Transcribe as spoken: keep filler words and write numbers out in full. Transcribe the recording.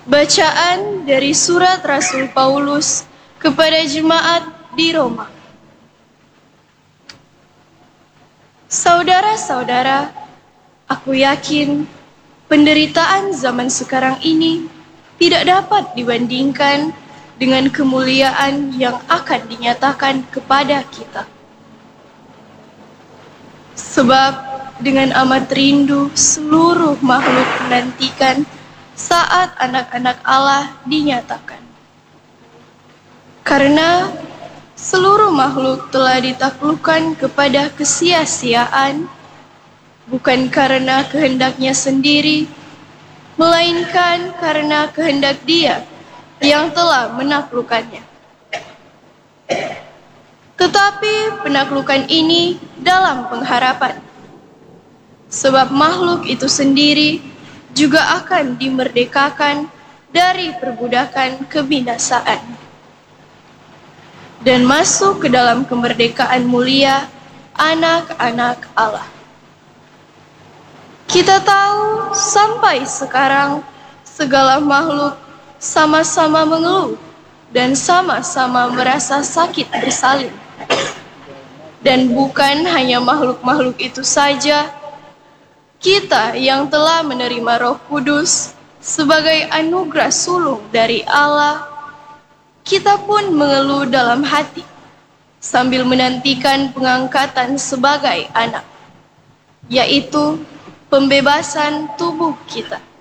Bacaan dari surat Rasul Paulus kepada jemaat di Roma. Saudara-saudara, aku yakin penderitaan zaman sekarang ini tidak dapat dibandingkan dengan kemuliaan yang akan dinyatakan kepada kita. Sebab dengan amat rindu seluruh makhluk menantikan saat anak-anak Allah dinyatakan. Karena seluruh makhluk telah ditaklukkan kepada kesia-siaan, bukan karena kehendaknya sendiri, melainkan karena kehendak Dia yang telah menaklukkannya. Tetapi penaklukan ini dalam pengharapan, sebab makhluk itu sendiri juga akan dimerdekakan dari perbudakan kebinasaan dan masuk ke dalam kemerdekaan mulia anak-anak Allah. Kita tahu sampai sekarang segala makhluk sama-sama mengeluh dan sama-sama merasa sakit bersalin. Dan bukan hanya makhluk-makhluk itu saja, kita yang telah menerima Roh Kudus sebagai anugerah sulung dari Allah, kita pun mengeluh dalam hati sambil menantikan pengangkatan sebagai anak, yaitu pembebasan tubuh kita.